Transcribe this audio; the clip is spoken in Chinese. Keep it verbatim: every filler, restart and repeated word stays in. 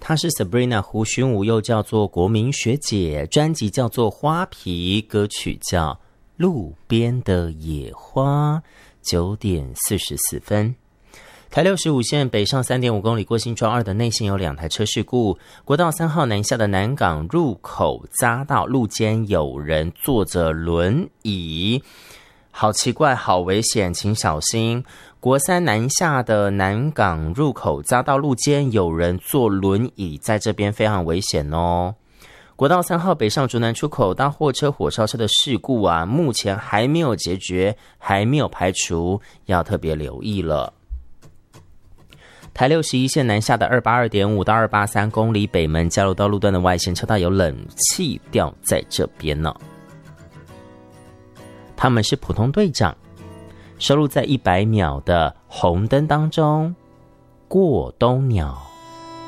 她是 Sabrina 胡寻武，又叫做国民学姐，专辑叫做花皮，歌曲叫路边的野花。九点四十四分，台六十五线北上 三点五 公里过新庄二的内线有两台车事故，国道三号南下的南港入口匝道路肩有人坐着轮椅，好奇怪，好危险，请小心。国三南下的南港入口匝道路肩有人坐轮椅，在这边非常危险哦。国道三号北上竹南出口大货车火烧车的事故啊，目前还没有解决，还没有排除，要特别留意了。台六十一线南下的 二八二点五 到二八三公里北门交流道路段的外线车道有冷气掉在这边呢。他们是普通队长，收录在一百秒的红灯当中，过冬鸟。